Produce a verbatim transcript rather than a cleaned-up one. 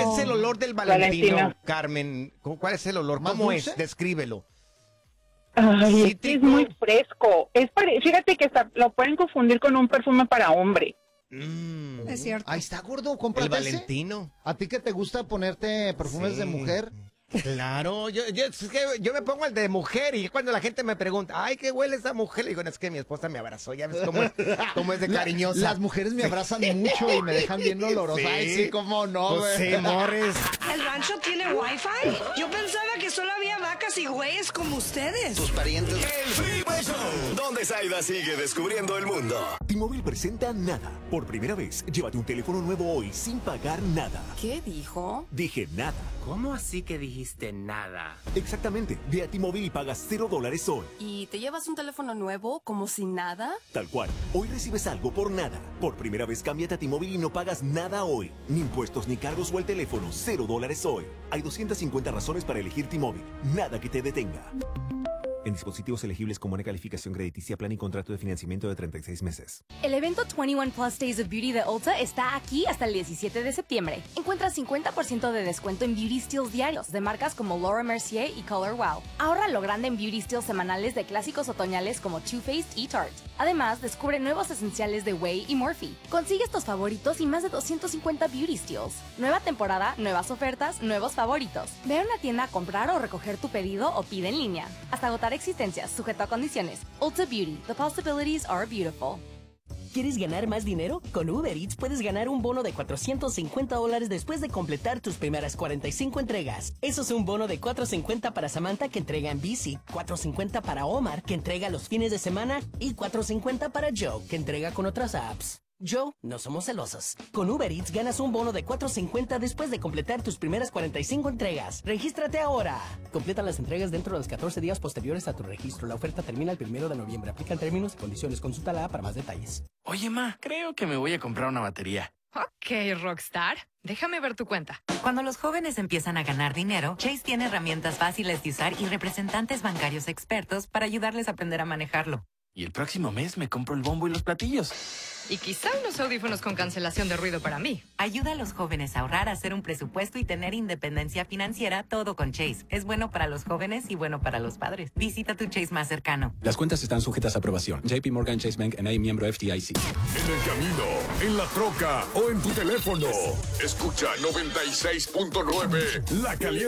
es el olor del Valentino, Valentino. Carmen? ¿Cuál es el olor? ¿Más ¿Cómo dulce? es? Descríbelo. Ay, es, que Cítrico. es muy fresco. Es pare- Fíjate que está- lo pueden confundir con un perfume para hombre. Mm, Es cierto. Ahí está, gordo, el cómprate ese. Valentino. ¿A ti que te gusta ponerte perfumes Sí. de mujer? Claro, yo, yo, es que yo me pongo el de mujer y cuando la gente me pregunta, ay, ¿qué huele esa mujer? Le digo, no, es que mi esposa me abrazó, ya ves cómo es, cómo es de La- cariñosa. las mujeres me abrazan mucho y me dejan bien olorosa. Sí. Ay, sí, cómo no, Pues güey. sí, Morris. ¿El rancho tiene wifi? Yo pensaba que solo había vacas y güeyes como ustedes. Tus parientes. El Freeway Show, donde Zaida sigue descubriendo el mundo. T-Mobile presenta Nada. Por primera vez, llévate un teléfono nuevo hoy sin pagar nada. ¿Qué dijo? Dije nada. ¿Cómo así que dijiste nada? Exactamente. Ve a T-Mobile y pagas cero dólares hoy. ¿Y te llevas un teléfono nuevo como si nada? Tal cual. Hoy recibes algo por nada. Por primera vez, cámbiate a T-Mobile y no pagas nada hoy. Ni impuestos ni cargos o el teléfono. Cero dólares hoy. Hay doscientas cincuenta razones para elegir T-Mobile. Nada que te detenga. En dispositivos elegibles con buena calificación crediticia, plan y contrato de financiamiento de treinta y seis meses. El evento veintiuno Plus Days of Beauty de Ulta está aquí hasta el diecisiete de septiembre. Encuentra cincuenta por ciento de descuento en beauty steals diarios de marcas como Laura Mercier y Color Wow. Ahorra lo grande en beauty steals semanales de clásicos otoñales como Too Faced y Tarte. Además, descubre nuevos esenciales de Way y Morphe. Consigue estos favoritos y más de doscientos cincuenta beauty steals. Nueva temporada, nuevas ofertas, nuevos favoritos. Ve a una tienda a comprar o recoger tu pedido o pide en línea. Hasta agotar existencias, sujeto a condiciones. Ulta Beauty, the possibilities are beautiful. ¿Quieres ganar más dinero? Con Uber Eats puedes ganar un bono de cuatrocientos cincuenta dólares después de completar tus primeras cuarenta y cinco entregas. Eso es un bono de cuatrocientos cincuenta para Samantha, que entrega en bici, cuatrocientos cincuenta para Omar, que entrega los fines de semana, y cuatrocientos cincuenta para Joe, que entrega con otras apps. Joe, no somos celosos. Con Uber Eats ganas un bono de cuatrocientos cincuenta después de completar tus primeras cuarenta y cinco entregas. ¡Regístrate ahora! Completa las entregas dentro de los catorce días posteriores a tu registro. La oferta termina el primero de noviembre. Aplican términos y condiciones. Consulta la app para más detalles. Oye, ma, creo que me voy a comprar una batería. Ok, Rockstar. Déjame ver tu cuenta. Cuando los jóvenes empiezan a ganar dinero, Chase tiene herramientas fáciles de usar y representantes bancarios expertos para ayudarles a aprender a manejarlo. Y el próximo mes me compro el bombo y los platillos. Y quizá unos audífonos con cancelación de ruido para mí. Ayuda a los jóvenes a ahorrar, a hacer un presupuesto y tener independencia financiera, todo con Chase. Es bueno para los jóvenes y bueno para los padres. Visita tu Chase más cercano. Las cuentas están sujetas a aprobación. J P Morgan Chase Bank N A, miembro F D I C. En el camino, en la troca o en tu teléfono. Escucha noventa y seis punto nueve La Caliente.